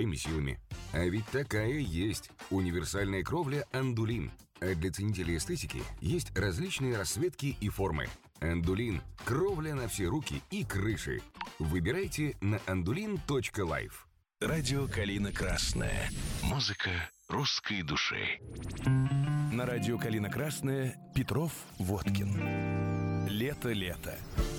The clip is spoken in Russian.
своими силами. А ведь такая есть универсальная кровля «Андулин». А для ценителей эстетики есть различные расцветки и формы. «Андулин» – кровля на все руки и крыши. Выбирайте на andulin.life. Радио «Калина Красная». Музыка русской души. На радио «Калина Красная» Петров, Водкин. Лето.